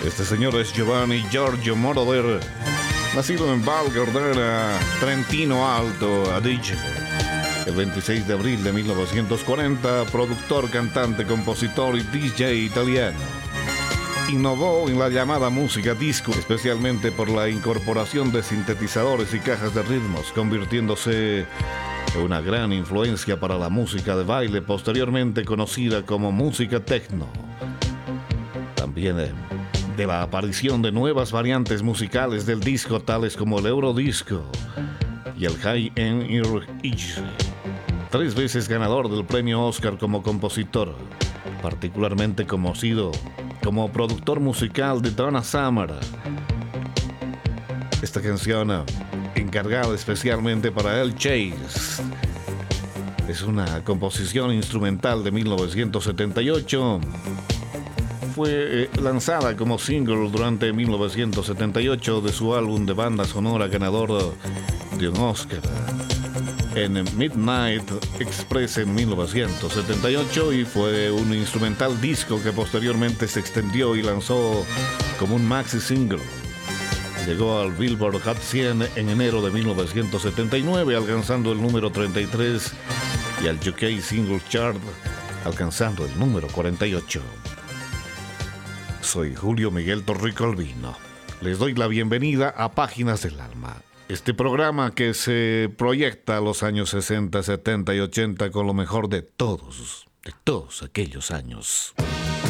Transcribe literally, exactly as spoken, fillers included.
Este señor es Giovanni Giorgio Moroder, nacido en Val Gardena, Trentino Alto Adige, el veintiséis de abril de mil novecientos cuarenta, productor, cantante, compositor y D J italiano. Innovó en la llamada música disco, especialmente por la incorporación de sintetizadores y cajas de ritmos, convirtiéndose en una gran influencia para la música de baile, posteriormente conocida como música techno. También eh, de la aparición de nuevas variantes musicales del disco, tales como el Eurodisco y el High-End Easy. Tres veces ganador del premio Oscar como compositor, particularmente conocido como productor musical de Donna Summer. Esta canción, encargada especialmente para El Chase, es una composición instrumental de mil novecientos setenta y ocho. Fue eh, lanzada como single durante mil novecientos setenta y ocho de su álbum de banda sonora ganador de un Oscar, en Midnight Express en mil novecientos setenta y ocho, y fue un instrumental disco que posteriormente se extendió y lanzó como un maxi single. Llegó al Billboard Hot cien en enero de mil novecientos setenta y nueve, alcanzando el número treinta y tres, y al U K Singles Chart alcanzando el número cuarenta y ocho. Soy Julio Miguel Torricolvino. Les doy la bienvenida a Páginas del Alma, este programa que se proyecta a los años sesenta, setenta y ochenta con lo mejor de todos, de todos aquellos años.